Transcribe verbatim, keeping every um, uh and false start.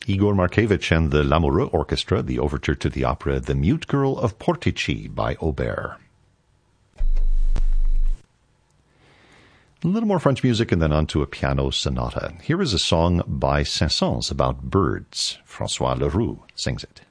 Igor Markevich and the Lamoureux Orchestra, the overture to the opera The Mute Girl of Portici by Auber. A little more French music and then on to a piano sonata. Here is a song by Saint-Saëns about birds. François Leroux sings it.